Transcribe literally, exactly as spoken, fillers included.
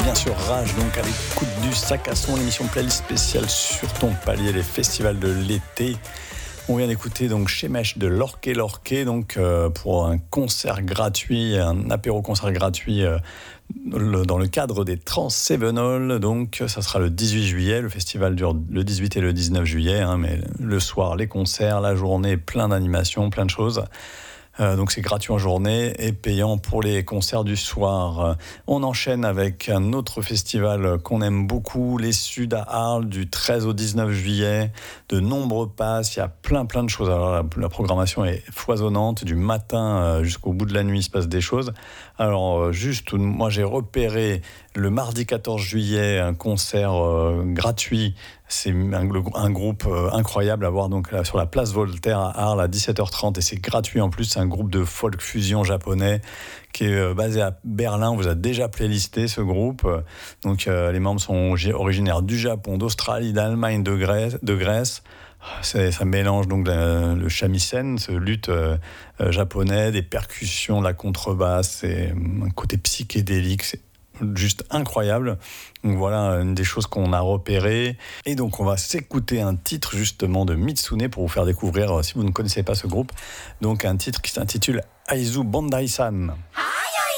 bien sûr Rage, donc à l'écoute du sac à son, l'émission playlist spéciale sur ton palier, les festivals de l'été. On vient d'écouter donc Shemesh de Lorquet Lorquet, donc euh, pour un concert gratuit, un apéro concert gratuit euh, le, dans le cadre des Trans Sevenol. Donc ça sera le dix-huit juillet, le festival dure le dix-huit et le dix-neuf juillet, hein, mais le soir les concerts, la journée plein d'animations, plein de choses. Euh, donc c'est gratuit en journée et payant pour les concerts du soir. Euh, on enchaîne avec un autre festival qu'on aime beaucoup, les Suds à Arles, du treize au dix-neuf juillet. De nombreux passes, il y a plein plein de choses. Alors la, la programmation est foisonnante, du matin euh, jusqu'au bout de la nuit il se passe des choses. Alors euh, juste, moi j'ai repéré le mardi quatorze juillet un concert euh, gratuit. C'est un, un groupe euh, incroyable à voir donc, là, sur la place Voltaire à Arles à dix-sept heures trente et c'est gratuit en plus. C'est un groupe de folk fusion japonais qui est euh, basé à Berlin. On vous a déjà playlisté ce groupe. Donc euh, les membres sont originaires du Japon, d'Australie, d'Allemagne, de Grèce. De Grèce. C'est, ça mélange donc le, le shamisen, ce luth euh, euh, japonais, des percussions, de la contrebasse, c'est un côté psychédélique. C'est juste incroyable. Donc voilà une des choses qu'on a repérées. Et donc on va s'écouter un titre justement de Mitsune pour vous faire découvrir, si vous ne connaissez pas ce groupe, donc un titre qui s'intitule Aizu Bandai-san.